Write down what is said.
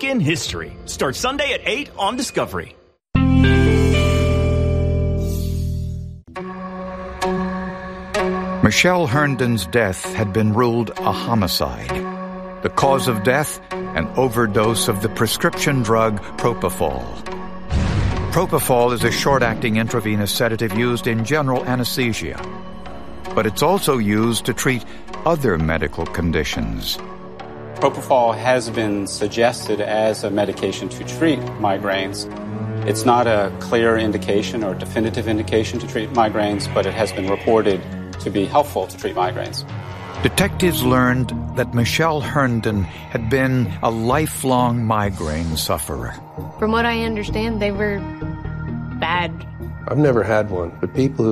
week in history. Starts Sunday at 8 on Discovery. Michelle Herndon's death had been ruled a homicide. The cause of death, an overdose of the prescription drug propofol. Propofol is a short-acting intravenous sedative used in general anesthesia. But it's also used to treat other medical conditions. Propofol has been suggested as a medication to treat migraines. It's not a clear indication or definitive indication to treat migraines, but it has been reported to be helpful to treat migraines. Detectives learned that Michelle Herndon had been a lifelong migraine sufferer. From what I understand, they were bad. I've never had one, but people who